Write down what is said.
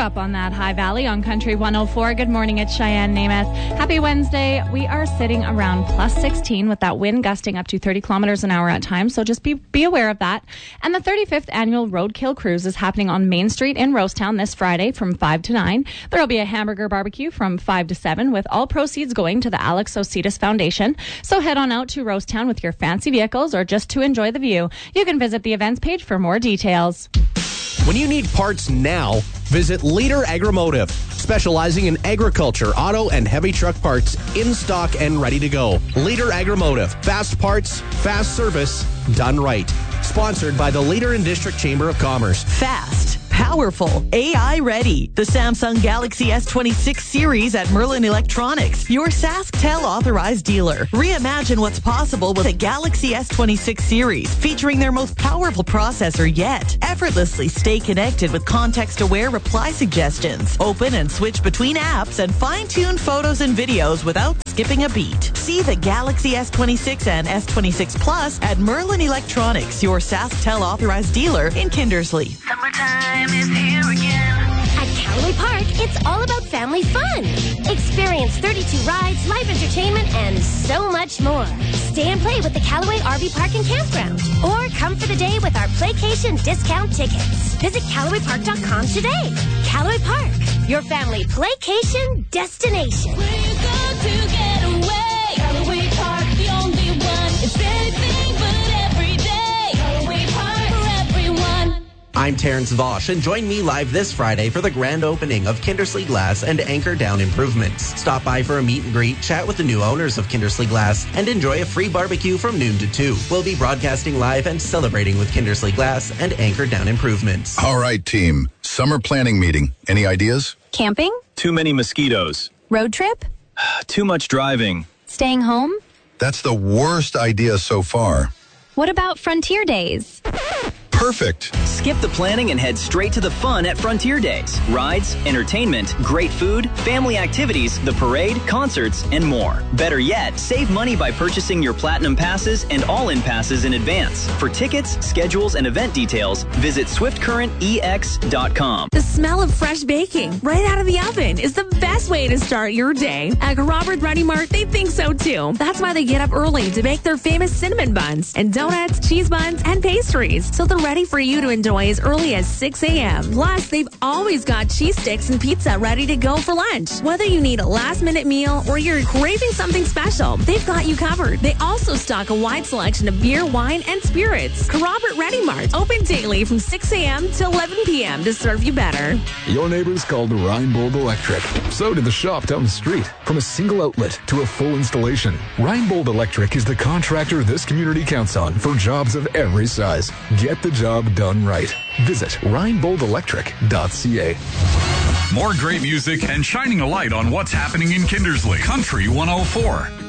up on that High Valley on Country 104. Good morning, it's Cheyenne Namath. Happy Wednesday. We are sitting around plus 16 with that wind gusting up to 30 kilometers an hour at times, so just be aware of that. And the 35th annual Roadkill Cruise is happening on Main Street in Rosetown this Friday from 5 to 9. There will be a hamburger barbecue from 5 to 7 with all proceeds going to the Alex Ositis Foundation. So head on out to Rosetown with your fancy vehicles or just to enjoy the view. You can visit the events page for more details. When you need parts now, visit Leader Agromotive, specializing in agriculture, auto, and heavy truck parts in stock and ready to go. Leader Agromotive, fast parts, fast service, done right. Sponsored by the Leader and District Chamber of Commerce. Fast, powerful, AI ready. The Samsung Galaxy S26 series at Merlin Electronics, your SaskTel authorized dealer. Reimagine what's possible with a Galaxy S26 series featuring their most powerful processor yet. Effortlessly stay connected with context-aware reply suggestions. Open and switch between apps and fine-tune photos and videos without skipping a beat. See the Galaxy S26 and S26 Plus at Merlin Electronics, your SaskTel authorized dealer in Kindersley. Summertime is here again. At Callaway Park, it's all about family fun. Experience 32 rides, live entertainment, and so much more. Stay and play with the Callaway RV Park and Campground. Or come for the day with our Playcation discount tickets. Visit CallawayPark.com today. Callaway Park, your family Playcation destination. Where you go to get away. Callaway Park, the only one. It's anything but every day. Callaway Park for everyone. I'm Terrence Vosch, and join me live this Friday for the grand opening of Kindersley Glass and Anchor Down Improvements. Stop by for a meet and greet, chat with the new owners of Kindersley Glass, and enjoy a free barbecue from noon to 2. We'll be broadcasting live and celebrating with Kindersley Glass and Anchor Down Improvements. All right, team. Summer planning meeting. Any ideas? Camping? Too many mosquitoes. Road trip? Too much driving. Staying home? That's the worst idea so far. What about Frontier Days? Perfect. Skip the planning and head straight to the fun at Frontier Days. Rides, entertainment, great food, family activities, the parade, concerts, and more. Better yet, save money by purchasing your Platinum Passes and All-In Passes in advance. For tickets, schedules, and event details, visit SwiftCurrentEX.com. The smell of fresh baking right out of the oven is the best way to start your day. At Robert Ready Mart, they think so too. That's why they get up early to bake their famous cinnamon buns and donuts, cheese buns, and pastries. So they're ready for you to enjoy as early as 6 a.m. Plus, they've always got cheese sticks and pizza ready to go for lunch. Whether you need a last-minute meal or you're craving something special, they've got you covered. They also stock a wide selection of beer, wine, and spirits. Robert Ready Mart, open daily from 6 a.m. to 11 p.m. to serve you better. Your neighbors called Rheinbold Electric. So did the shop down the street. From a single outlet to a full installation, Rheinbold Electric is the contractor this community counts on for jobs of every size. Get the job done right. Visit rheinboldelectric.ca. More great music and shining a light on what's happening in Kindersley. Country 104.